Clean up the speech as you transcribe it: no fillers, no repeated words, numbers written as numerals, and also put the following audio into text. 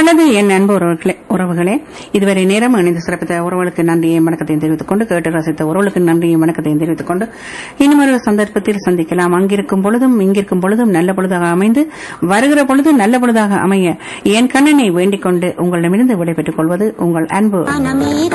நல்லது என் அன்பு உறவுகளே இதுவரை நேரம் இணைந்து சிறப்பித்த உறவுகளுக்கு நன்றியை வணக்கத்தையும் தெரிவித்துக் கொண்டு கேட்டு ரசித்த உறவுகளுக்கு நன்றியும் வணக்கத்தையும் தெரிவித்துக் கொண்டு இன்னும் ஒரு சந்தர்ப்பத்தில் சந்திக்கலாம். அங்கிருக்கும் பொழுதும் இங்கிருக்கும் பொழுதும் நல்ல பொழுதாக அமைந்து வருகிற பொழுது நல்ல பொழுதாக அமைய என் கண்ணனை வேண்டிக் கொண்டு உங்களிடமிருந்து விடைபெற்றுக் கொள்வது உங்கள் அன்பு